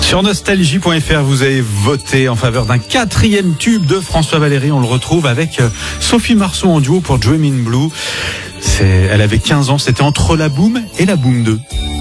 Sur nostalgie.fr, vous avez voté en faveur d'un 4e tube de François Valéry. On le retrouve avec Sophie Marceau en duo pour Dreamin' Blue. Elle avait 15 ans, c'était entre la Boom et la Boom 2.